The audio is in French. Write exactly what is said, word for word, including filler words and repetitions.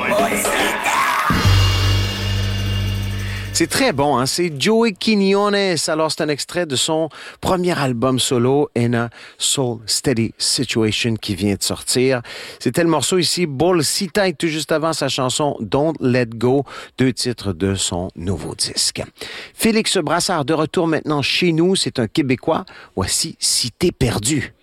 C'est très bon, hein? C'est Joey Quiñones. Alors, c'est un extrait de son premier album solo, In a Soul Steady Situation, qui vient de sortir. C'était le morceau ici, Bolsita, et tout juste avant sa chanson Don't Let Go, deux titres de son nouveau disque. Félix Brassard, de retour maintenant chez nous. C'est un Québécois. Voici Cité perdue.